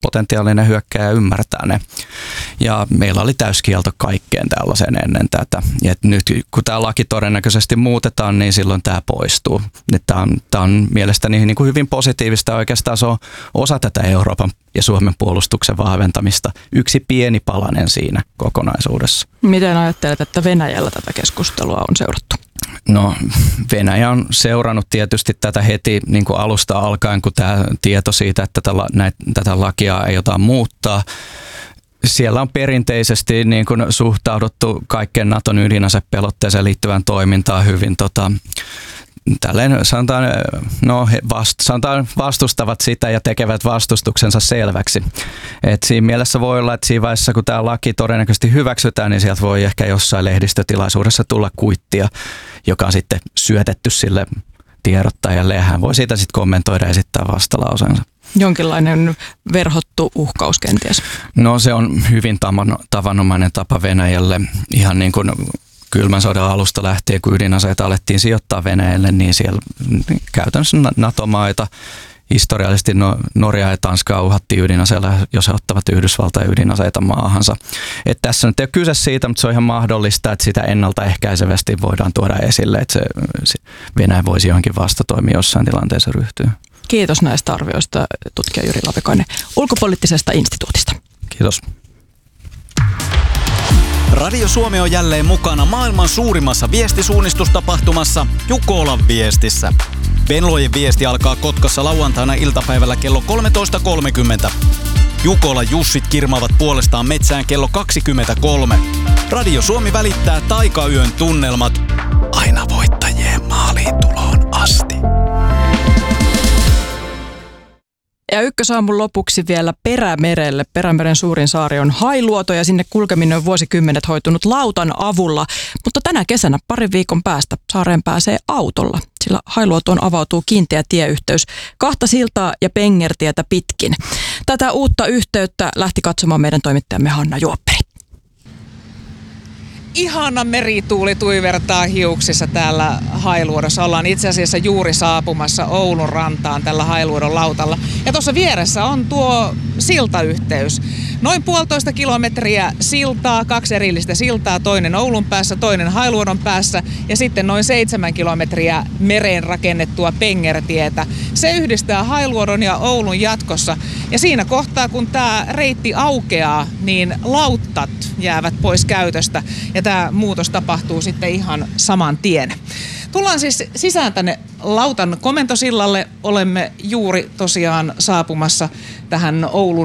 potentiaalinen hyökkääjä ymmärtää ne. Ja meillä oli täyskielto kaikkeen tällaiseen ennen tätä. Ja nyt kun tämä laki todennäköisesti muutetaan, niin silloin tämä poistuu. Tämä on mielestäni niin kuin hyvin positiivista. Oikeastaan se on osa tätä Euroopan ja Suomen puolustuksen vahventamista. Yksi pieni palanen siinä kokonaisuudessa. Miten ajattelet, että Venäjällä tätä keskustelua on seurattu? No, Venäjä on seurannut tietysti tätä heti niin kuin alusta alkaen, kun tämä tieto siitä, että tätä lakia aiotaan muuttaa. Siellä on perinteisesti niin kuin suhtauduttu kaikkeen Naton ydinasepelotteeseen liittyvään toimintaan hyvin tälleen sanotaan, vastustavat sitä ja tekevät vastustuksensa selväksi. Et siinä mielessä voi olla, että siinä vaiheessa, kun tämä laki todennäköisesti hyväksytään, niin sieltä voi ehkä jossain lehdistötilaisuudessa tulla kuittia, joka on sitten syötetty sille tiedottajalle, ja hän voi siitä sitten kommentoida ja esittää vastalauseensa. Jonkinlainen verhottu uhkaus kenties? No, se on hyvin tavanomainen tapa Venäjälle, ihan niin kuin kylmän sodan alusta lähtien, kun ydinaseita alettiin sijoittaa Venäjälle, niin siellä käytännössä NATO-maita, historiallisesti Norja ja Tanska uhattiin ydinaseilla, jos he ottavat Yhdysvaltain ydinaseita maahansa. Et tässä nyt ei ole kyse siitä, mutta se on ihan mahdollista, että sitä ennaltaehkäisevästi voidaan tuoda esille, että se Venäjä voisi johonkin vastatoimia jossain tilanteessa ryhtyä. Kiitos näistä arvioista, tutkija Jyri Lavikainen Ulkopoliittisesta instituutista. Kiitos. Radio Suomi on jälleen mukana maailman suurimmassa viestisuunnistustapahtumassa Jukolan viestissä. Venlojen viesti alkaa Kotkassa lauantaina iltapäivällä kello 13.30. Jukola Jussit kirmaavat puolestaan metsään kello 23. Radio Suomi välittää taikayön tunnelmat aina voittajien maaliin tuloon asti. Ja ykkösaamun lopuksi vielä Perämerelle. Perämeren suurin saari on Hailuoto ja sinne kulkeminen on vuosikymmenet hoitunut lautan avulla. Mutta tänä kesänä parin viikon päästä saareen pääsee autolla, sillä Hailuotoon avautuu kiinteä tieyhteys 2 siltaa ja pengertietä pitkin. Tätä uutta yhteyttä lähti katsomaan meidän toimittajamme Hanna Juopperi. Ihana merituuli tuivertaa hiuksissa täällä Hailuodossa. Ollaan itse asiassa juuri saapumassa Oulun rantaan tällä Hailuodon lautalla. Ja tuossa vieressä on tuo siltayhteys. Noin 1,5 kilometriä siltaa, 2 erillistä siltaa, toinen Oulun päässä, toinen Hailuodon päässä ja sitten noin 7 kilometriä mereen rakennettua pengertietä. Se yhdistää Hailuodon ja Oulun jatkossa. Ja siinä kohtaa, kun tämä reitti aukeaa, niin lauttat jäävät pois käytöstä. Ja tämä muutos tapahtuu sitten ihan saman tien. Tullaan siis sisään tänne lautan komentosillalle. Olemme juuri tosiaan saapumassa tähän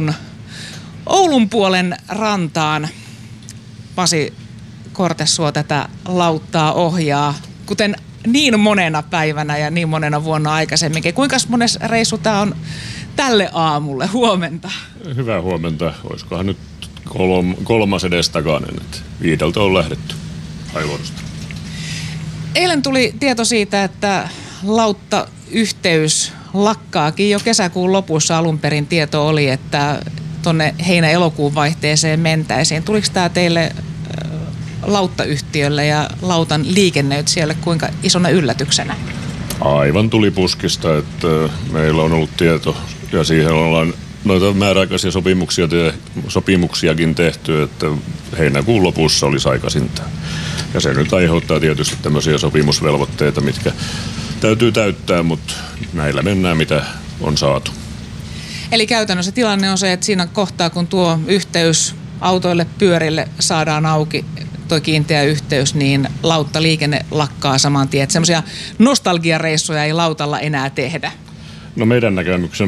Oulun puolen rantaan. Pasi Kortesuo tätä lauttaa ohjaa, kuten niin monena päivänä ja niin monena vuonna aikaisemminkin. Kuinka mones reissu tämä on tälle aamulle? Huomenta. Hyvää huomenta. Olisikohan nyt 3 edestakainen, että 5 on lähdetty Hailuodosta. Eilen tuli tieto siitä, että lauttayhteys lakkaakin jo kesäkuun lopussa. Alun perin tieto oli, että tuonne heinä-elokuun vaihteeseen mentäisiin. Tuliko tämä teille lauttayhtiölle ja lautan liikennöitsijälle kuinka isona yllätyksenä? Aivan tuli puskista, että meillä on ollut tieto ja siihen ollaan noita määräaikaisia sopimuksiakin tehty, että heinäkuun lopussa olisi aikaisinta. Ja se nyt aiheuttaa tietysti tämmöisiä sopimusvelvoitteita, mitkä täytyy täyttää, mutta näillä mennään mitä on saatu. Eli käytännössä tilanne on se, että siinä kohtaa kun tuo yhteys autoille, pyörille saadaan auki, tuo kiinteä yhteys, niin lauttaliikenne lakkaa saman tien. Semmoisia nostalgiareissuja ei lautalla enää tehdä. No meidän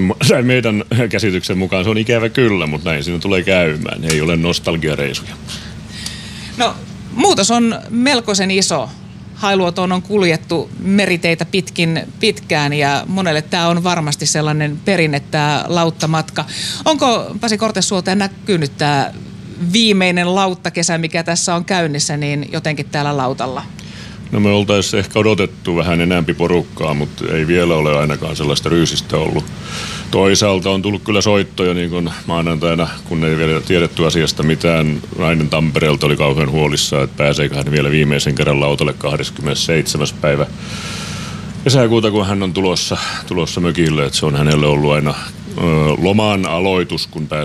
käsityksen mukaan se on ikävä kyllä, mutta näin siinä tulee käymään. Ei ole nostalgiareisuja. No, muutos on melkoisen iso. Hailuotoon on kuljettu meriteitä pitkään ja monelle tämä on varmasti sellainen perinne, tämä lauttamatka. Onko Pasi Kortesuolta näkynyt tämä viimeinen lauttakesä, mikä tässä on käynnissä, niin jotenkin täällä lautalla? No me oltaisiin ehkä odotettu vähän enemmän porukkaa, mutta ei vielä ole ainakaan sellaista ryysistä ollut. Toisaalta on tullut kyllä soittoja niin kuin maanantaina, kun ei vielä tiedetty asiasta mitään. Nainen Tampereelta oli kauhean huolissaan, että pääseekö hän vielä viimeisen kerran lautalle 27. päivä kesäkuuta, kun hän on tulossa mökille. Että se on hänelle ollut aina loman aloitus, kun pääsee